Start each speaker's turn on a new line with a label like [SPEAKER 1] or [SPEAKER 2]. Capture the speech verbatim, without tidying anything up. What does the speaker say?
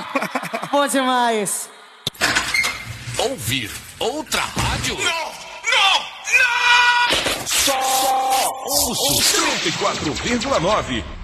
[SPEAKER 1] Bom demais.
[SPEAKER 2] Ouvir outra rádio?
[SPEAKER 3] Não, não, não!
[SPEAKER 2] Só ouço cento e quatro vírgula nove.